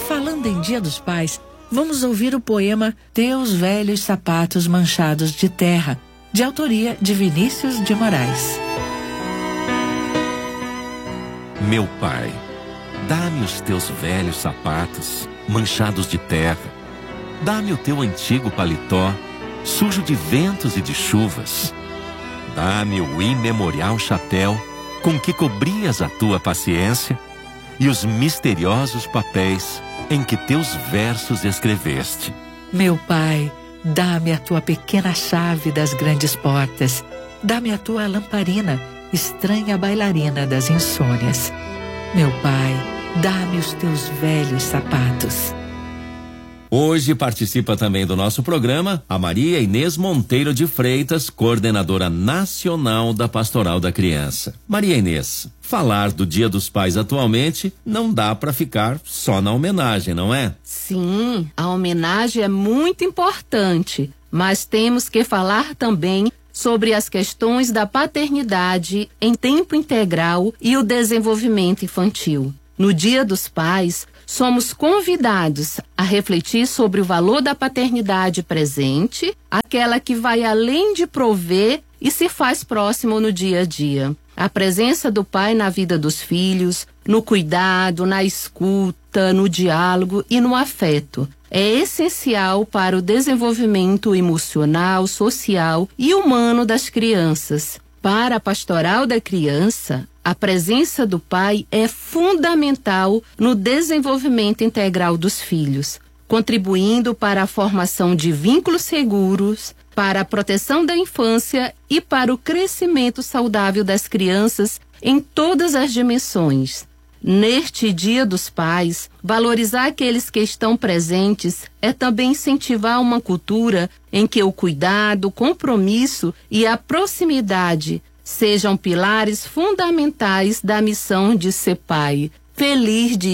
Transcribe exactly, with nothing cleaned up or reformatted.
falando em Dia dos Pais, vamos ouvir o poema Teus Velhos Sapatos Manchados de Terra, de autoria de Vinícius de Moraes. Meu pai, dá-me os teus velhos sapatos manchados de terra. Dá-me o teu antigo paletó, sujo de ventos e de chuvas. Dá-me o imemorial chapéu com que cobrias a tua paciência e os misteriosos papéis em que teus versos escreveste. Meu pai, dá-me a tua pequena chave das grandes portas. Dá-me a tua lamparina, estranha bailarina das insônias. Meu pai, dá-me os teus velhos sapatos. Hoje participa também do nosso programa a Maria Inês Monteiro de Freitas, coordenadora nacional da Pastoral da Criança. Maria Inês, falar do Dia dos Pais atualmente não dá para ficar só na homenagem, não é? Sim, a homenagem é muito importante, mas temos que falar também sobre as questões da paternidade em tempo integral e o desenvolvimento infantil. No Dia dos Pais, somos convidados a refletir sobre o valor da paternidade presente, aquela que vai além de prover e se faz próximo no dia a dia. A presença do pai na vida dos filhos, no cuidado, na escuta, no diálogo e no afeto, é essencial para o desenvolvimento emocional, social e humano das crianças. Para a Pastoral da Criança, a presença do pai é fundamental no desenvolvimento integral dos filhos, contribuindo para a formação de vínculos seguros, para a proteção da infância e para o crescimento saudável das crianças em todas as dimensões. Neste Dia dos Pais, valorizar aqueles que estão presentes é também incentivar uma cultura em que o cuidado, o compromisso e a proximidade sejam pilares fundamentais da missão de ser pai. Feliz Dia